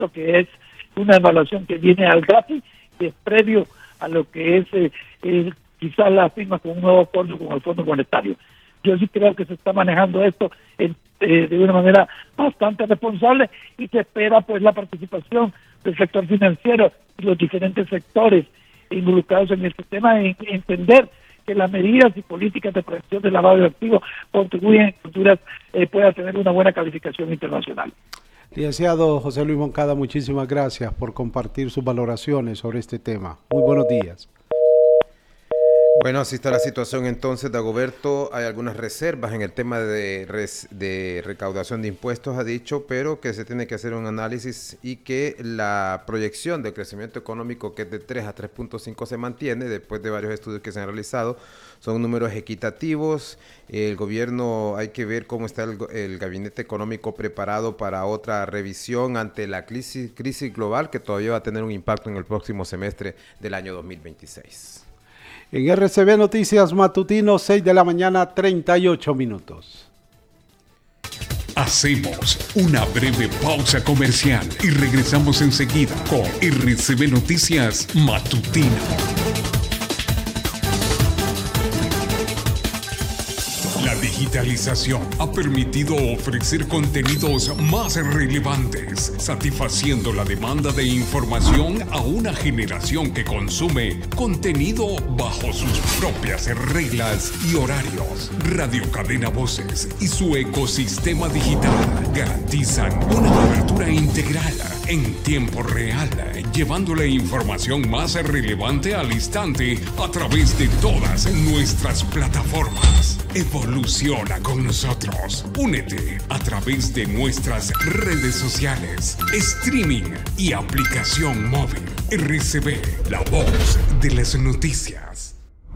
lo que es una evaluación que viene al GAFI, que es previo a lo que es quizás la firma con un nuevo acuerdo con el Fondo Monetario. Yo sí creo que se está manejando esto de una manera bastante responsable y se espera pues la participación del sector financiero y los diferentes sectores involucrados en el sistema, en entender que las medidas y políticas de prevención del lavado de activos contribuyen a que Honduras pueda tener una buena calificación internacional. Licenciado José Luis Moncada, muchísimas gracias por compartir sus valoraciones sobre este tema. Muy buenos días. Bueno, así está la situación entonces, Dagoberto. Hay algunas reservas en el tema de recaudación de impuestos, ha dicho, pero que se tiene que hacer un análisis y que la proyección de crecimiento económico, que es de 3 a 3.5, se mantiene después de varios estudios que se han realizado. Son números equitativos. El gobierno, hay que ver cómo está el gabinete económico preparado para otra revisión ante la crisis global, que todavía va a tener un impacto en el próximo semestre del año 2026. En RCB Noticias Matutino, 6 de la mañana, 38 minutos. Hacemos una breve pausa comercial y regresamos enseguida con RCB Noticias Matutino. La digitalización ha permitido ofrecer contenidos más relevantes, satisfaciendo la demanda de información a una generación que consume contenido bajo sus propias reglas y horarios. Radio Cadena Voces y su ecosistema digital garantizan una cobertura integral en tiempo real, llevando la información más relevante al instante a través de todas nuestras plataformas. Evoluciona con nosotros. Únete a través de nuestras redes sociales, streaming y aplicación móvil. RCB, la voz de las noticias.